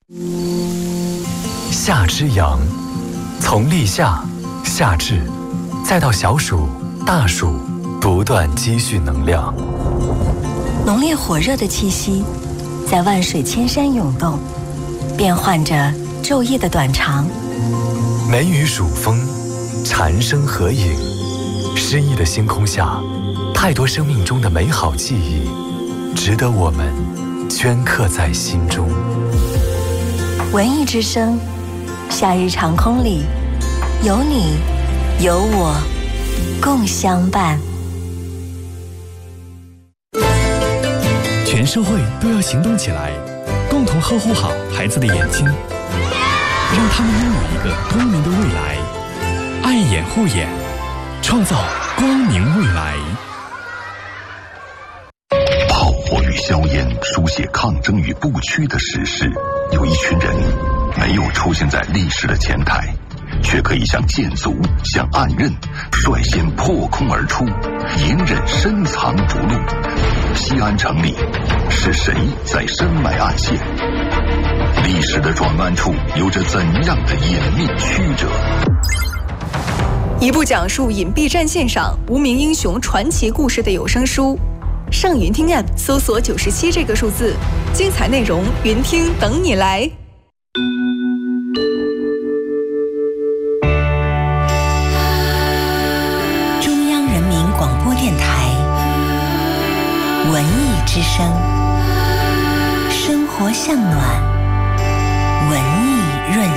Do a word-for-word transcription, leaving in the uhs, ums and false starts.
夏之阳，从立夏、夏至，再到小暑、大暑，不断积蓄能量。 浓烈火热的气息，在万水千山涌动，变换着昼夜的短长。 梅雨暑风，蝉声合影，诗意的星空下，太多生命中的美好记忆，值得我们镌刻在心中。 文艺之声，夏日长空里，有你，有我，共相伴。 全社会都要行动起来，共同呵护好孩子的眼睛，让他们拥有一个光明的未来。爱眼护眼，创造光明未来。 炮火与硝烟书写抗争与不屈的史诗，有一群人没有出现在历史的前台，却可以像箭卒，像暗刃，率先破空而出，隐忍深藏不露。西安城里，是谁在深埋暗线？历史的转弯处有着怎样的隐秘曲折？ 一部讲述隐蔽战线上无名英雄传奇故事的有声书，上云听 App 搜索九十七这个数字，精彩内容云听等你来。 中央人民广播电台文艺之声，生活向暖，文艺润